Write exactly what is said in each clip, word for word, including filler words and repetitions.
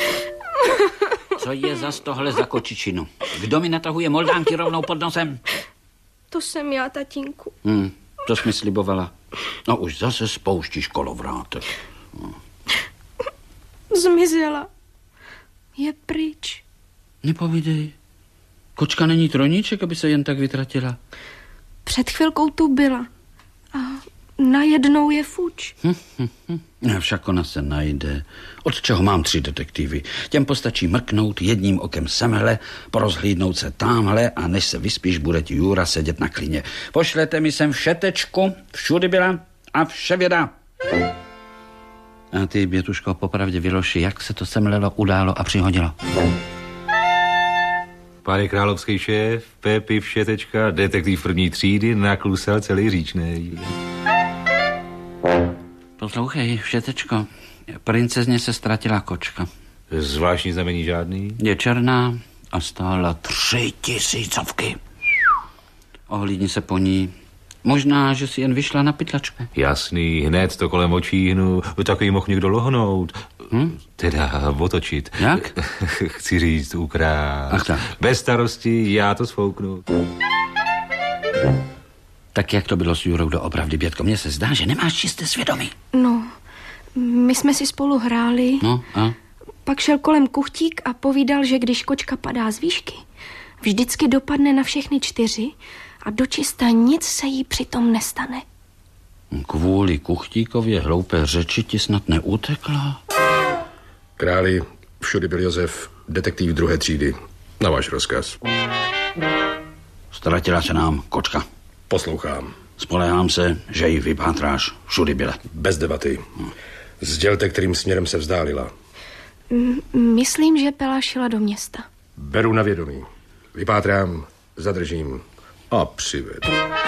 Co je zas tohle za kočičinu? Kdo mi natahuje moldánky rovnou pod nosem? To jsem já, tatínku. Hmm, to jsi mi slibovala. No už zase spouštíš kolovrátek. No. Zmizela. Je pryč. Nepovídej. Kočka není trojníček, aby se jen tak vytratila. Před chvilkou tu byla. A najednou je fuč. Hm, hm, hm. Ne, však ona se najde. Od čeho mám tři detektivy? Těm postačí mrknout jedním okem semhle, porozhlídnout se tamhle a než se vyspíš, bude ti Jura sedět na klině. Pošlete mi sem všetečku, všudy byla a vše věda. A ty, Bětuško, popravdě vyloži, jak se to semlelo, událo a přihodilo. Pane královský šéf, Pepi, všetečka, detektiv první třídy, naklusal celý říčnej. Poslouchej, všetečko, princezně se ztratila kočka. Zvláštní znamení žádný? Je černá a stála tři tisícovky. Ohlídni se po ní. Možná, že si jen vyšla na pytlačku. Jasný, hned to kolem očí hnu, takový mohl někdo lohnout. Hm? Teda otočit. Jak? Chci říct, ukrát. Ach tak. Bez starosti, já to svouknu. Tak jak to bylo s Jurou doopravdy, Bětko? Mně se zdá, že nemáš čisté svědomí. No, my jsme si spolu hráli. No a? Pak šel kolem kuchtík a povídal, že když kočka padá z výšky, vždycky dopadne na všechny čtyři a dočista nic se jí přitom nestane. Kvůli kuchtíkově hloupé řeči ti snad neutekla? Králi, všudy byl Josef, detektiv druhé třídy. Na váš rozkaz. Ztratila se nám kočka. Poslouchám. Spolehám se, že ji vypátráš. Všudy byla. Bez debaty. Sdělte, kterým směrem se vzdálila. Myslím, že pelašila do města. Beru na vědomí. Vypátrám, zadržím a přivedu.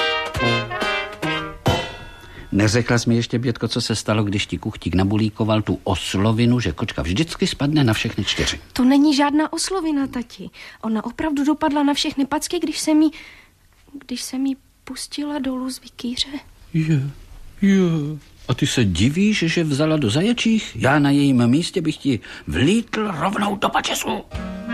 Neřekla jsi mi ještě, Bětko, co se stalo, když ti kuchtík nabulíkoval tu oslovinu, že kočka vždycky spadne na všechny čtyři. To není žádná oslovina, tati. Ona opravdu dopadla na všechny packy, když se mi... když se mi pustila dolů z vikýře. Je, je. A ty se divíš, že vzala do zaječích? Já na jejím místě bych ti vlítl rovnou do pačesu.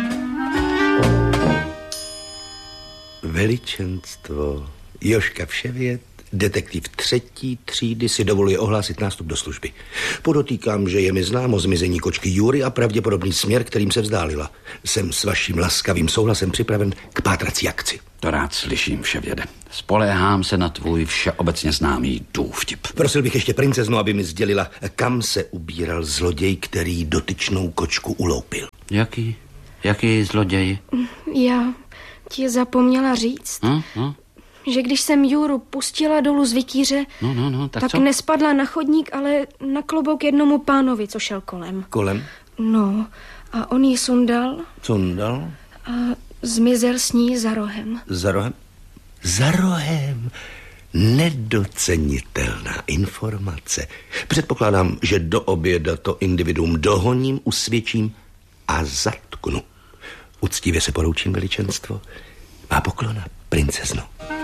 Veličenstvo, Jožka Vševět, detektiv třetí třídy, si dovoluje ohlásit nástup do služby. Podotýkám, že je mi známo zmizení kočky Jury a pravděpodobný směr, kterým se vzdálila. Jsem s vaším laskavým souhlasem připraven k pátrací akci. To rád slyším, Vševěde. Spoléhám se na tvůj všeobecně známý důvtip. Prosil bych ještě princeznu, aby mi sdělila, kam se ubíral zloděj, který dotyčnou kočku uloupil. Jaký? Jaký zloděj? Já ti zapomněla říct, hm? Hm? že když jsem Juru pustila dolů z vikýře, no, no, no, tak, tak co? nespadla na chodník, ale na klobouk jednomu pánovi, co šel kolem. Kolem? No, a on ji sundal. Sundal? A zmizel s ní za rohem. Za rohem? Za rohem? Nedocenitelná informace. Předpokládám, že do oběda to individuum dohoním, usvědčím a zatknu. Uctivě se poroučím, veličenstvo. Má poklona, princezno.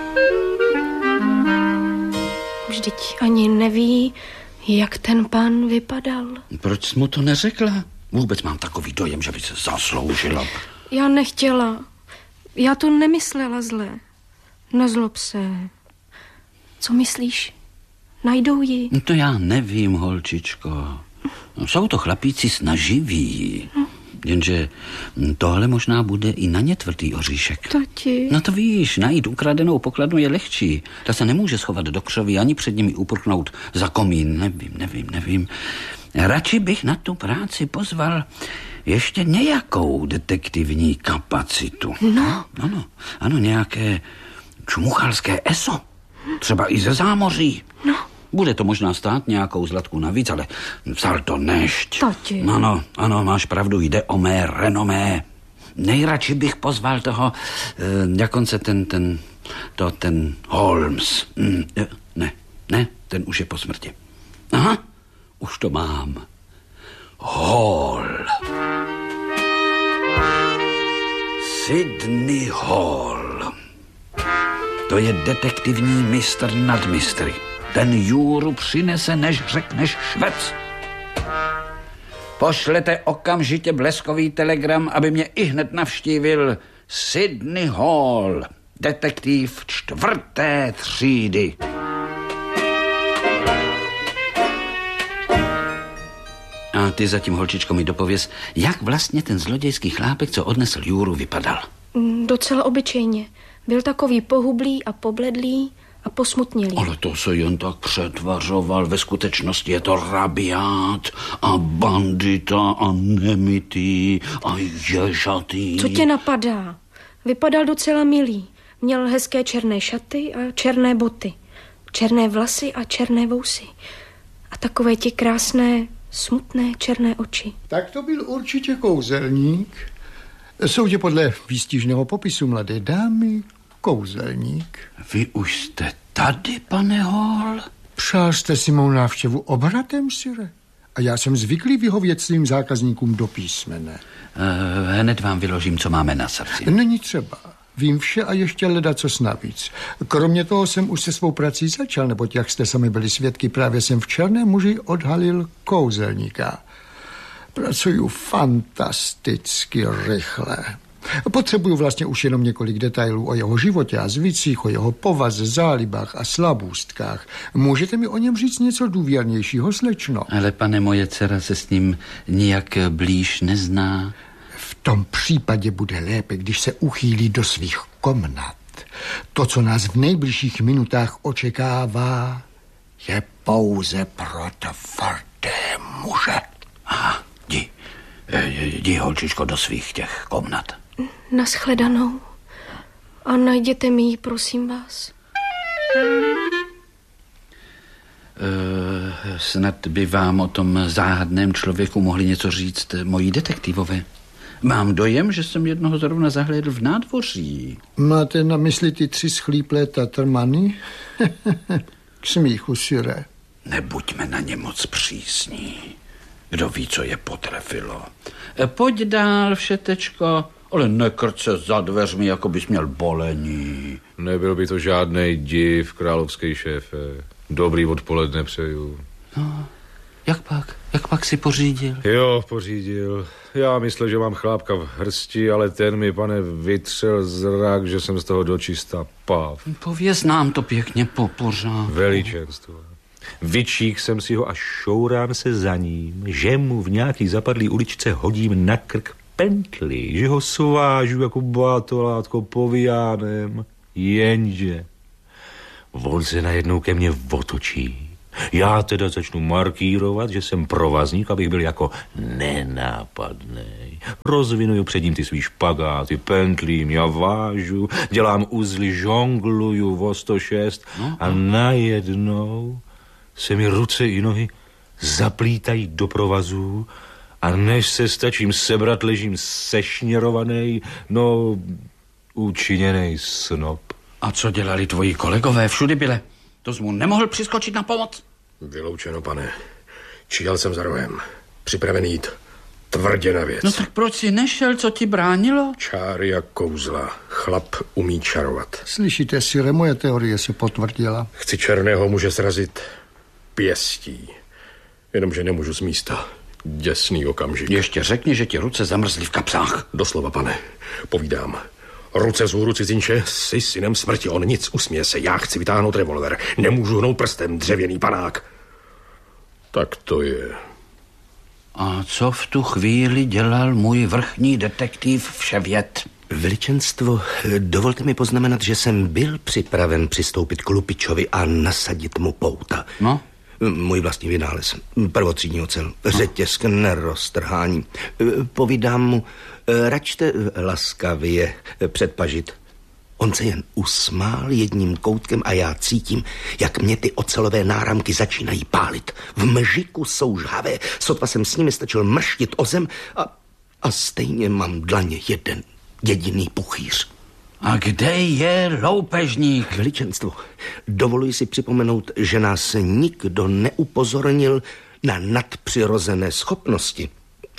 Vždyť ani neví, jak ten pán vypadal. Proč jsi mu to neřekla? Vůbec mám takový dojem, že by se zasloužila. Já nechtěla. Já to nemyslela zle. Nezlob se. Co myslíš? Najdou ji? No to já nevím, holčičko. No, jsou to chlapíci snaživí. Hm. Jenže tohle možná bude i na ně tvrdý oříšek. Tati. No to víš, najít ukradenou pokladnu je lehčí. Ta se nemůže schovat do křoví ani před nimi uprchnout za komín. Nevím, nevím, nevím. Radši bych na tu práci pozval ještě nějakou detektivní kapacitu. No. Ano, ano, nějaké čmuchalské eso. Třeba i ze zámoří. No. Bude to možná stát nějakou zlatku navíc, ale vzal to nešť. Tati. Ano, ano, máš pravdu, jde o mé renomé. Nejradši bych pozval toho, eh, jak on se ten, ten, to, ten Holmes. Mm, ne, ne, ten už je po smrti. Aha, už to mám. Hall. Sidney Hall. To je detektivní mistr nad mistry. Ten Juru přinese, než řekneš švec. Pošlete okamžitě bleskový telegram, aby mě ihned navštívil Sydney Hall, detektiv čtvrté třídy. A ty zatím, holčičko, mi dopověz, jak vlastně ten zlodějský chlápek, co odnesl Juru, vypadal. Docela obyčejně. Byl takový pohublý a pobledlý a posmutnělý. Ale to se jen tak přetvařoval. Ve skutečnosti je to rabiát a bandita a nemitý a ježatý. Co tě napadá? Vypadal docela milý. Měl hezké černé šaty a černé boty. Černé vlasy a černé vousy. A takové ti krásné, smutné černé oči. Tak to byl určitě kouzelník. Soudě podle výstižného popisu mladé dámy, kouzelník. Vy už jste tady, pane Hall? Přál jste si mou návštěvu obratem, sire? A já jsem zvyklý vyhovět svým zákazníkům do písmene. Uh, hned vám vyložím, co máme na srdci. Není třeba. Vím vše a ještě ledacos navíc. Kromě toho jsem už se svou prací začal, neboť jak jste sami byli svědky, právě jsem v Černém muži odhalil kouzelníka. Pracuju fantasticky rychle. Potřebuju vlastně už jenom několik detailů o jeho životě a zvicích, o jeho povaze, zálibách a slabůstkách. Můžete mi o něm říct něco důvěrnějšího, slečno? Ale pane, moje dcera se s ním nijak blíž nezná. V tom případě bude lépe, když se uchýlí do svých komnat. To, co nás v nejbližších minutách očekává, je pouze pro tvrdé muže. Aha, jdi, jdi, holčičko, do svých těch komnat. Naschledanou. A najděte mi ji, prosím vás. E, snad by vám o tom záhadném člověku mohli něco říct moji detektivové. Mám dojem, že jsem jednoho zrovna zahlédl v nádvoří. Máte na mysli ty tři schlíplé tatrmany? K smíchu, sire. Nebuďme na ně moc přísní. Kdo ví, co je potrefilo. E, pojď dál, všetečko, ale nekrč se za dveřmi, jako bys měl bolení. Nebyl by to žádnej div, královský šéfe. Dobrý odpoledne přeju. No, jak pak? Jak pak si pořídil? Jo, pořídil. Já myslel, že mám chlápka v hrsti, ale ten mi, pane, vytřel zrak, že jsem z toho dočista pav. Pověz nám to pěkně po pořádku. Veličenstvo. Vyčík jsem si ho a šourám se za ním, že mu v nějaký zapadlý uličce hodím na krk pentli, že ho svážu jako batolátko povijánem. Jenže on se najednou ke mně otočí. Já teda začnu markírovat, že jsem provazník, abych byl jako nenápadnej. Rozvinuju před ním ty svý špagáty, pentlím, já vážu, dělám uzly, žongluju o sto šest a najednou se mi ruce i nohy zaplítají do provazů a než se stačím sebrat, ležím sešněrovaný, no učiněnej snop. A co dělali tvoji kolegové všudy byle? To jsi mu nemohl přiskočit na pomoc? Vyloučeno, pane. Číhal jsem za rohem. Připravený jít tvrdě na věc. No tak proč jsi nešel, co ti bránilo? Čáry a kouzla. Chlap umí čarovat. Slyšíte, sire, moje teorie se potvrdila. Chci černého muže srazit pěstí. Jenomže nemůžu z místa. Děsný okamžik. Ještě řekni, že ti ruce zamrzly v kapsách. Doslova, pane. Povídám. Ruce vzhůru cizinče, jsi synem smrti, on nic, usměje se, já chci vytáhnout revolver, nemůžu hnout prstem, dřevěný panák. Tak to je. A co v tu chvíli dělal můj vrchní detektiv Vševěd? Veličenstvo, dovolte mi poznamenat, že jsem byl připraven přistoupit k lupičovi a nasadit mu pouta. No? Můj vlastní vynález, prvotřídní ocel, řetěz k neroztrhání. Povídám mu, račte laskavě předpažit. On se jen usmál jedním koutkem a já cítím, jak mě ty ocelové náramky začínají pálit. V mžiku jsou žhavé, sotva jsem s nimi stačil mrštit o zem a, a stejně mám dlaně jeden jediný puchýř. A kde je loupežník? Veličenstvo, dovoluji si připomenout, že nás nikdo neupozornil na nadpřirozené schopnosti.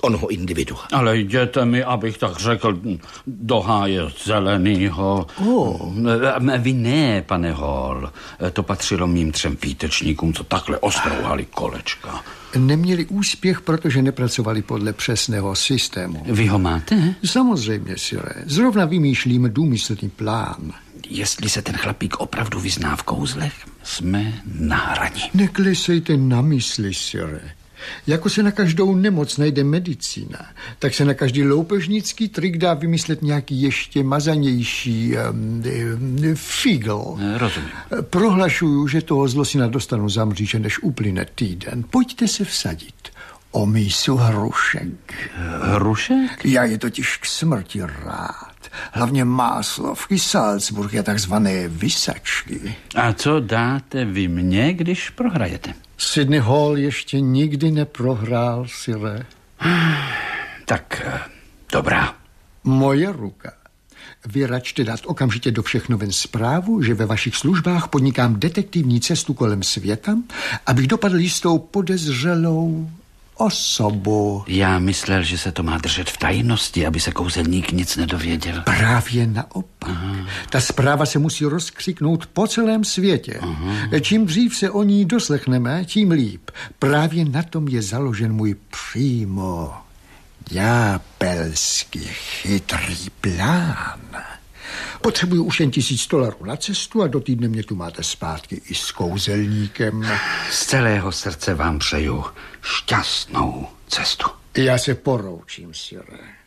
onoho individua. Ale jděte mi, abych tak řekl, do háje zelenýho. Oh. Vy ne, pane Hall. To patřilo mým třem výtečníkům, co takhle ostrouhali kolečka. Neměli úspěch, protože nepracovali podle přesného systému. Vy ho máte? Samozřejmě, sire. Zrovna vymýšlím důmyslný plán. Jestli se ten chlapík opravdu vyzná v kouzlech, jsme na hraní. Neklesejte na mysli, sire. Jako se na každou nemoc najde medicína, tak se na každý loupežnický trik dá vymyslet nějaký ještě mazanější um, um, figl. Rozumím. Prohlašuju, že toho zlosina dostanu za mříže, než uplyne týden. Pojďte se vsadit o mísu hrušek. Hrušek? Já je totiž k smrti rád. Hlavně máslovky, Salzburg a takzvané vysačky. A co dáte vy mně, když prohrajete? Sydney Hall ještě nikdy neprohrál, sire. Tak, dobrá. Moje ruka. Vy račte dát okamžitě do všech novin zprávu, že ve vašich službách podnikám detektivní cestu kolem světa, abych dopadl jistou podezřelou osobu. Já myslel, že se to má držet v tajnosti, aby se kouzelník nic nedověděl. Právě naopak. Aha. Ta zpráva se musí rozkřiknout po celém světě. Aha. Čím dřív se o ní doslechneme, tím líp. Právě na tom je založen můj přímo ďábelsky chytrý plán. Potřebuju už jen tisíc dolarů na cestu a do týdne mě tu máte zpátky i s kouzelníkem. Z celého srdce vám přeju šťastnou cestu. Já se poroučím, sire.